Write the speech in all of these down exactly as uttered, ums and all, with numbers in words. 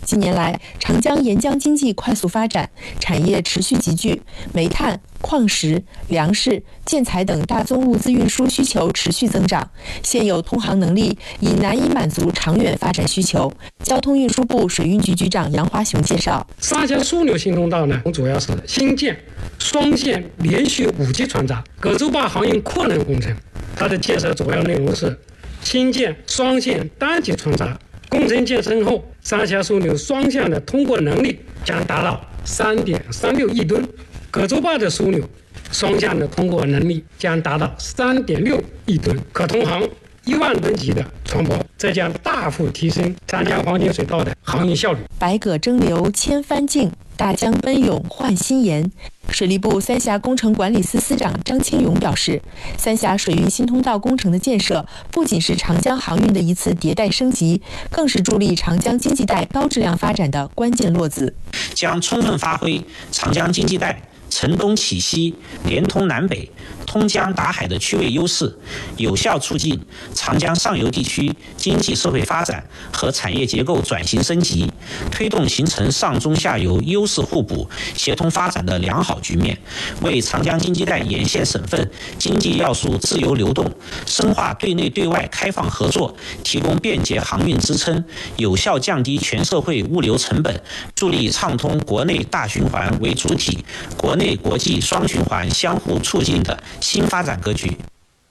近年来，长江沿江经济快速发展，产业持续集聚，煤炭、矿石、粮食、建材等大宗物资运输需求持续增长，现有通航能力已难以满足长远发展需求。交通运输部水运局局长杨华雄介绍， 沙江枢纽新通道呢，主要是新建双线连续五级船闸葛洲坝航运扩能工程，它的建设主要内容是新建双线单级船闸。工程建成后，沙峡枢纽双向的通过能力将达到 三点三六亿吨，葛洲坝的枢纽双向的通过能力将达到 三点六亿吨，可通航一万吨级的船舶，这将大幅提升长江黄金水道的航运效率。 百舸争流千帆竞，大江奔涌换新颜。水利部三峡工程管理司司长张清勇表示，三峡水运新通道工程的建设不仅是长江航运的一次迭代升级，更是助力长江经济带高质量发展的关键落子， 将充分发挥长江经济带承东启西、连通南北、通江达海的区位优势，有效促进长江上游地区经济社会发展和产业结构转型升级，推动形成上中下游优势互补、协同发展的良好局面，为长江经济带沿线省份经济要素自由流动、深化对内对外开放合作提供便捷航运支撑，有效降低全社会物流成本，助力畅通国内大循环为主体、国内国际双循环相互促进的新发展格局。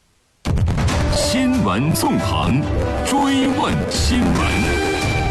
新闻纵横，追问新闻。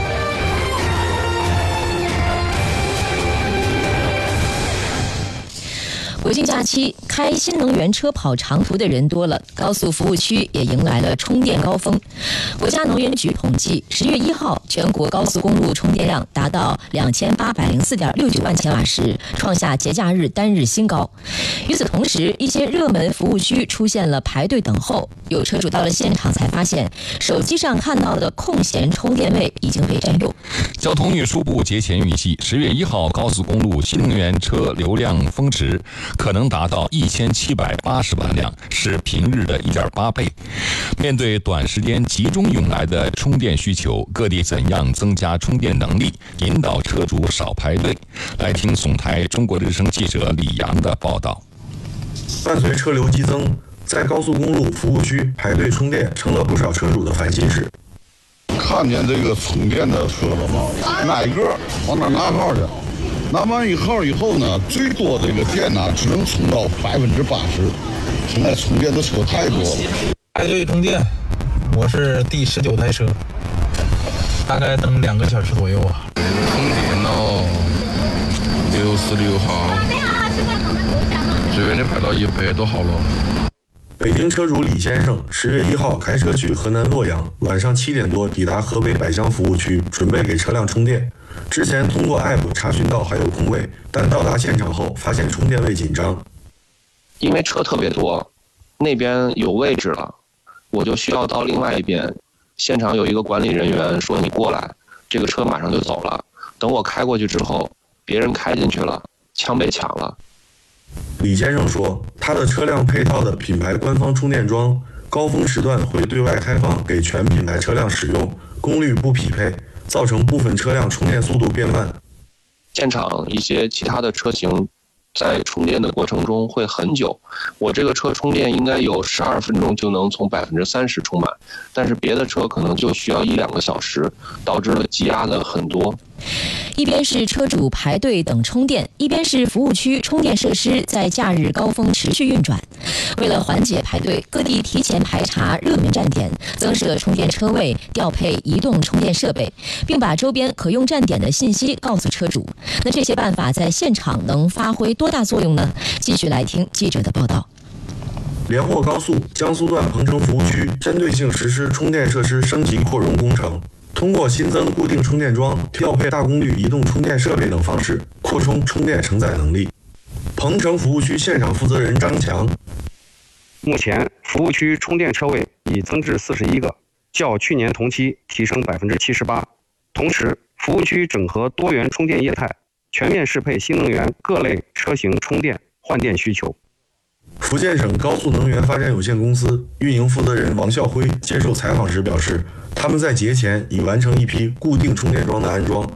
国庆假期，开新能源车跑长途的人多了，高速服务区也迎来了充电高峰。国家能源局统计，十月一号全国高速公路充电量达到两千八百零四点六九万千瓦时，创下节假日单日新高。与此同时，一些热门服务区出现了排队等候，有车主到了现场才发现，手机上看到的空闲充电位已经被占用。 交通运输部节前预计，十月一号高速公路新能源车流量峰值可能达到一千七百八十万辆，是平日的 一点八倍。面对短时间集中涌来的充电需求，各地怎样增加充电能力，引导车主少排队？来听总台中国之声记者李阳的报道。 伴随车流激增，在高速公路服务区排队充电成了不少车主的烦心事。 看见这个充电的车了吗？哪一个往哪拿号去？拿完一号以后呢，最多这个电呢只能充到百分之八十。现在充电的车太多了。 排队充电，我是第十九台车，大概等两个小时左右啊。 充电到六十六号，最远的排到一百多号了。 北京车主李先生十月一号开车去河南洛阳，晚上七点多抵达河北百乡服务区，准备给车辆充电。之前通过 app 查询到还有空位，但到达现场后发现充电位紧张。 因为车特别多，那边有位置了，我就需要到另外一边。现场有一个管理人员说你过来，这个车马上就走了。等我开过去之后，别人开进去了，枪被抢了。 李先生说，他的车辆配套的品牌官方充电桩，高峰时段会对外开放给全品牌车辆使用，功率不匹配，造成部分车辆充电速度变慢。 现场一些其他的车型在充电的过程中会很久，我这个车充电应该有十二分钟就能从百分之三十充满，但是别的车可能就需要一两个小时，导致了积压的很多。 一边是车主排队等充电，一边是服务区充电设施在假日高峰持续运转。为了缓解排队，各地提前排查热门站点，增设充电车位，调配移动充电设备，并把周边可用站点的信息告诉车主。那这些办法在现场能发挥多大作用呢？继续来听记者的报道。 连霍高速江苏段彭城服务区针对性实施充电设施升级扩容工程，通过新增固定充电桩、调配大功率移动充电设备等方式，扩充充电承载能力。彭城服务区现场负责人张强， 目前服务区充电车位已增至四十一个，较去年同期提升百分之七十八。同时，服务区整合多元充电业态，全面适配新能源各类车型充电换电需求。 福建省高速能源发展有限公司运营负责人王孝辉接受采访时表示，他们在节前已完成一批固定充电桩的安装，